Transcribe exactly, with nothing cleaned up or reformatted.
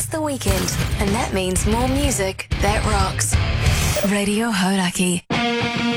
the weekend, and that means more music that rocks. Radio Hauraki.